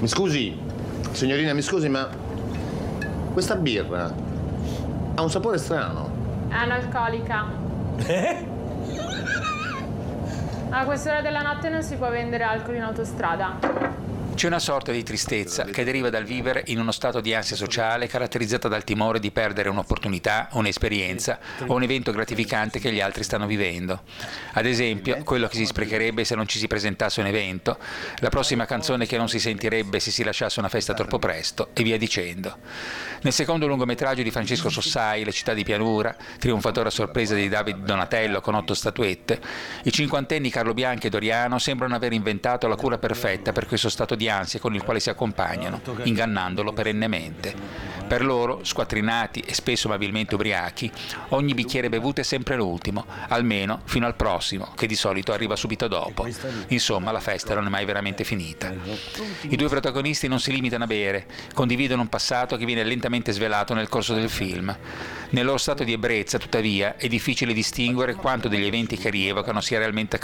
Mi scusi, signorina, mi scusi, ma questa birra ha un sapore strano. È analcolica. A quest'ora della notte non si può vendere alcol in autostrada. C'è una sorta di tristezza che deriva dal vivere in uno stato di ansia sociale caratterizzata dal timore di perdere un'opportunità, un'esperienza o un evento gratificante che gli altri stanno vivendo. Ad esempio, quello che si sprecherebbe se non ci si presentasse un evento, la prossima canzone che non si sentirebbe se si lasciasse una festa troppo presto, e via dicendo. Nel secondo lungometraggio di Francesco Sossai, Le città di pianura, trionfatore a sorpresa di David Donatello con 8 statuette, i cinquantenni Carlo Bianchi e Doriano sembrano aver inventato la cura perfetta per questo stato di ansia con il quale si accompagnano, ingannandolo perennemente. Per loro, squattrinati e spesso amabilmente ubriachi, ogni bicchiere bevuto è sempre l'ultimo, almeno fino al prossimo, che di solito arriva subito dopo. Insomma, la festa non è mai veramente finita. I due protagonisti non si limitano a bere, condividono un passato che viene lentamente svelato nel corso del film. Nel loro stato di ebbrezza, tuttavia, è difficile distinguere quanto degli eventi che rievocano sia realmente